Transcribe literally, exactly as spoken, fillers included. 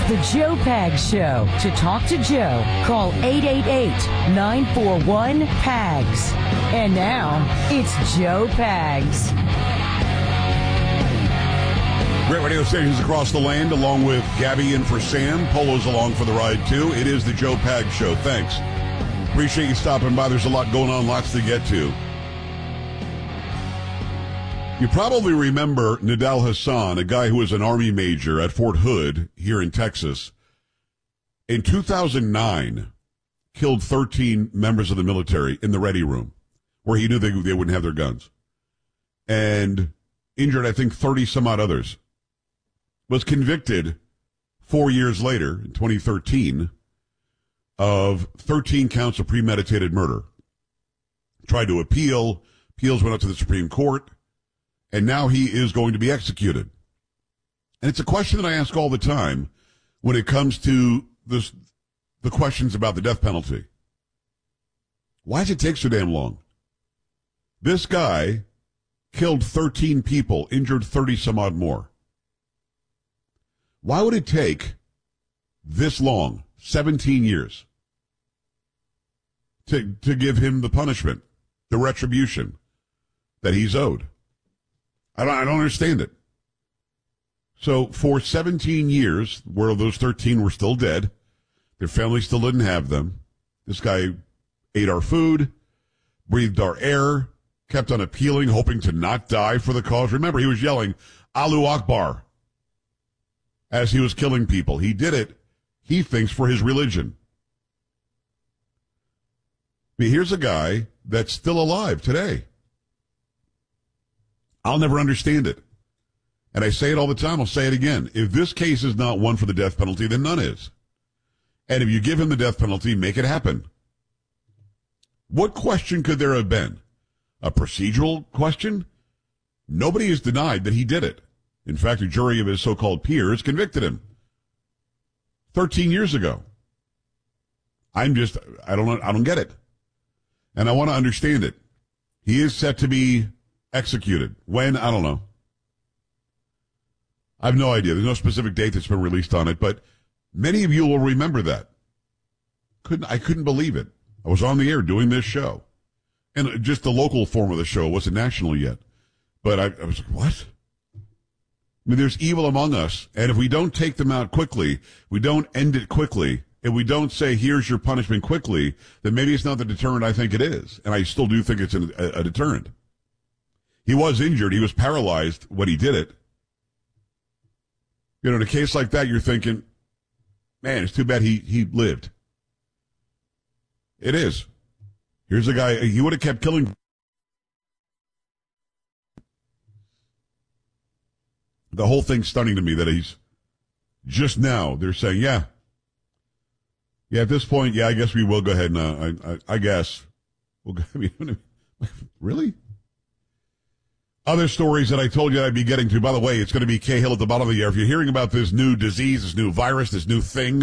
The Joe Pags Show. To talk to Joe, call eight eight eight, nine four one, P A G S. And now, it's Joe Pags. Great radio stations across the land, along with Gabby in for Sam. Polo's along for the ride, too. It is the Joe Pags Show. Thanks. Appreciate you stopping by. There's a lot going on, lots to get to. You probably remember Nidal Hasan, a guy who was an Army major at Fort Hood here in Texas. In two thousand nine, killed thirteen members of the military in the ready room, where he knew they, they wouldn't have their guns. And injured, I think, thirty some odd others. Was convicted four years later, in twenty thirteen, of thirteen counts of premeditated murder. Tried to appeal. Appeals went up to the Supreme Court. And now he is going to be executed. And it's a question that I ask all the time when it comes to this, the questions about the death penalty. Why does it take so damn long? This guy killed thirteen people, injured thirty some odd more. Why would it take this long, seventeen years, to, to give him the punishment, the retribution that he's owed? I don't, I don't understand it. So for seventeen years, where those thirteen were still dead, their family still didn't have them, this guy ate our food, breathed our air, kept on appealing, hoping to not die for the cause. Remember, he was yelling, Allahu Akbar, as he was killing people. He did it, he thinks, for his religion. But here's a guy that's still alive today. I'll never understand it. And I say it all the time. I'll say it again. If this case is not one for the death penalty, then none is. And if you give him the death penalty, make it happen. What question could there have been? A procedural question? Nobody has denied that he did it. In fact, a jury of his so-called peers convicted him thirteen years ago. I'm just, I don't, I don't get it. And I want to understand it. He is set to be executed. When? I don't know. I have no idea. There's no specific date that's been released on it, but many of you will remember that. Couldn't, I couldn't believe it. I was on the air doing this show. And just the local form of the show wasn't national yet. But I, I was like, what? I mean, there's evil among us, and if we don't take them out quickly, we don't end it quickly, if we don't say, here's your punishment quickly, then maybe it's not the deterrent I think it is. And I still do think it's an, a, a deterrent. He was injured. He was paralyzed when he did it. You know, in a case like that, you're thinking, man, it's too bad he, he lived. It is. Here's a guy, he would have kept killing. The whole thing's stunning to me that he's just now, they're saying, yeah. Yeah, at this point, yeah, I guess we will go ahead and, uh, I, I, I guess. We'll go, I mean, really? Other stories that I told you I'd be getting to. By the way, it's going to be Cahill at the bottom of the hour. If you're hearing about this new disease, this new virus, this new thing